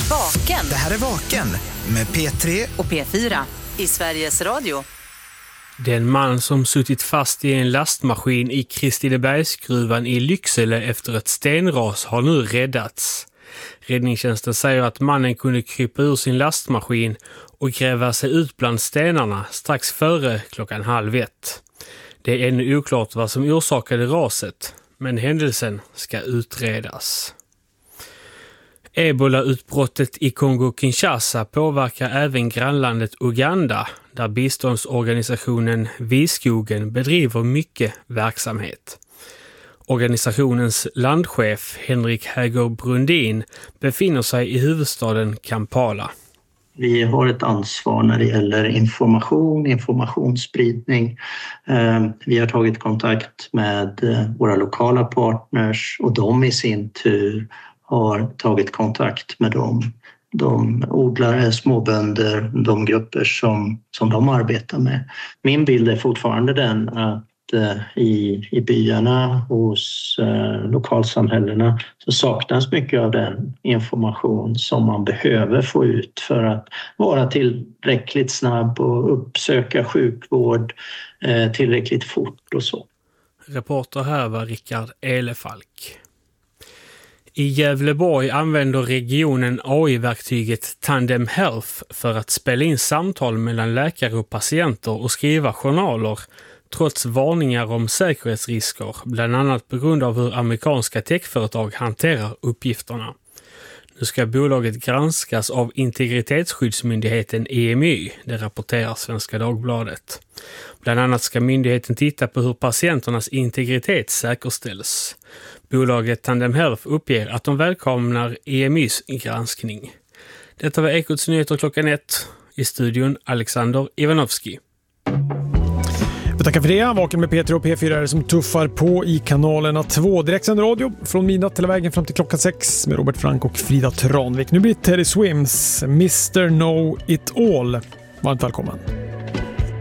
Vaken. Det här är Vaken med P3 och P4 i Sveriges Radio. Den man som suttit fast i en lastmaskin i Kristinebergsgruvan i Lycksele efter ett stenras har nu räddats. Räddningstjänsten säger att mannen kunde krypa ur sin lastmaskin och gräva sig ut bland stenarna strax före 12:30. Det är ännu oklart vad som orsakade raset, men händelsen ska utredas. Ebola-utbrottet i Kongo-Kinshasa påverkar även grannlandet Uganda, där biståndsorganisationen Viskogen bedriver mycket verksamhet. Organisationens landchef Henrik Häger Brundin befinner sig i huvudstaden Kampala. Vi har ett ansvar när det gäller informationsspridning. Vi har tagit kontakt med våra lokala partners och de i sin tur har tagit kontakt med de odlare, småbönder, de grupper som de arbetar med. Min bild är fortfarande den att i byarna, hos lokalsamhällena så saknas mycket av den information som man behöver få ut för att vara tillräckligt snabb och uppsöka sjukvård tillräckligt fort och så. Reporter här var Rickard Elefalk. I Gävleborg använder regionen AI-verktyget Tandem Health för att spela in samtal mellan läkare och patienter och skriva journaler, trots varningar om säkerhetsrisker, bland annat på grund av hur amerikanska techföretag hanterar uppgifterna. Nu ska bolaget granskas av Integritetsskyddsmyndigheten EMY, det rapporterar Svenska Dagbladet. Bland annat ska myndigheten titta på hur patienternas integritet säkerställs. Bolaget Tandem Health uppger att de välkomnar EMYs granskning. Detta var Ekots nyheter 1:00. I studion Alexander Ivanovski. Vi tackar för det. Vaken med P3 och P4 är det som tuffar på i kanalerna 2. Direktsänd radio från midnatt till vägen fram till 6 med Robert Frank och Frida Tranvik. Nu blir Teddy Swims Mr. Know It All. Varmt välkommen.